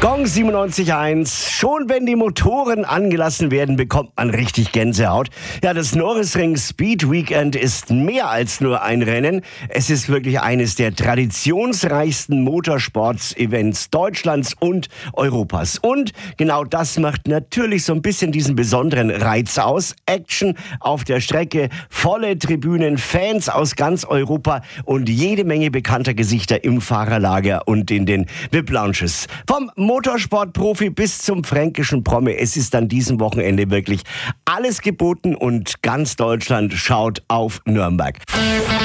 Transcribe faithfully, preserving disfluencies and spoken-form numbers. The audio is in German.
Gong siebenundneunzig Komma eins. Schon wenn die Motoren angelassen werden, bekommt man richtig Gänsehaut. Ja, das Norrisring Speed Weekend ist mehr als nur ein Rennen. Es ist wirklich eines der traditionsreichsten Motorsports-Events Deutschlands und Europas. Und genau das macht natürlich so ein bisschen diesen besonderen Reiz aus. Action auf der Strecke, volle Tribünen, Fans aus ganz Europa und jede Menge bekannter Gesichter im Fahrerlager und in den V I P-Lounges. Vom Motorsportprofi bis zum fränkischen Promi. Es ist an diesem Wochenende wirklich alles geboten und ganz Deutschland schaut auf Nürnberg.